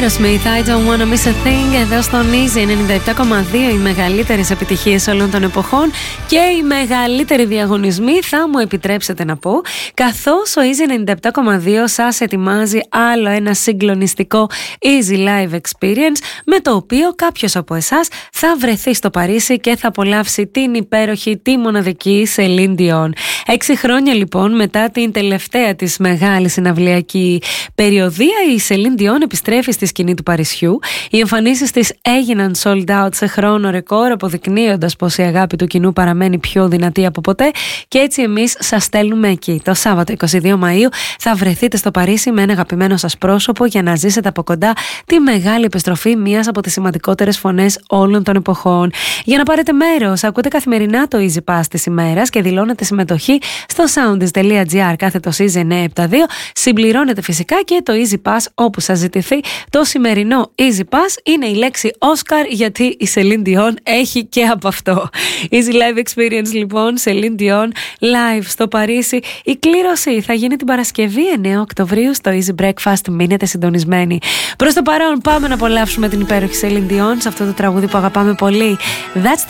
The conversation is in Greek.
Smith, I don't wanna miss a thing. Εδώ στον Easy 97,2, οι μεγαλύτερες επιτυχίες όλων των εποχών και οι μεγαλύτεροι διαγωνισμοί, θα μου επιτρέψετε να πω, καθώς ο Easy 97,2 σας ετοιμάζει άλλο ένα συγκλονιστικό Easy Live Experience, με το οποίο κάποιος από εσάς θα βρεθεί στο Παρίσι και θα απολαύσει την υπέροχη, τη μοναδική Celine Dion. 6 χρόνια λοιπόν μετά την τελευταία της μεγάλη συναυλιακή περιοδία, η Celine Dion επιστρέφει στη σκηνή του Παρισιού. Οι εμφανίσεις της έγιναν sold out σε χρόνο ρεκόρ, αποδεικνύοντας πως η αγάπη του κοινού παραμένει πιο δυνατή από ποτέ, και έτσι εμείς σας στέλνουμε εκεί. Το Σάββατο 22 Μαΐου θα βρεθείτε στο Παρίσι με ένα αγαπημένο σας πρόσωπο για να ζήσετε από κοντά τη μεγάλη επιστροφή μιας από τις σημαντικότερες φωνές όλων των εποχών. Για να πάρετε μέρος, ακούτε καθημερινά το Easy Pass της ημέρας και δηλώνετε συμμετοχή στο soundis.gr/Easy972. Συμπληρώνετε φυσικά και το Easy Pass όπου σας ζητηθεί. Το σημερινό Easy Pass είναι η λέξη Oscar, γιατί η Celine Dion έχει και από αυτό. Easy Live Experience λοιπόν, Celine Dion live στο Παρίσι. Η κλήρωση θα γίνει την Παρασκευή 9 Οκτωβρίου στο Easy Breakfast. Μείνετε συντονισμένοι. Προς το παρόν πάμε να απολαύσουμε την υπέροχη Celine Dion σε αυτό το τραγούδι που αγαπάμε πολύ. That's